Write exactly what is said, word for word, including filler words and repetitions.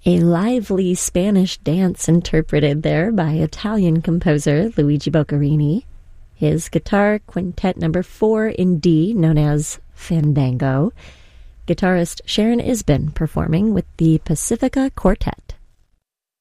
A lively Spanish dance interpreted there by Italian composer Luigi Boccherini. His guitar quintet number four in D, known as Fandango. Guitarist Sharon Isbin performing with the Pacifica Quartet.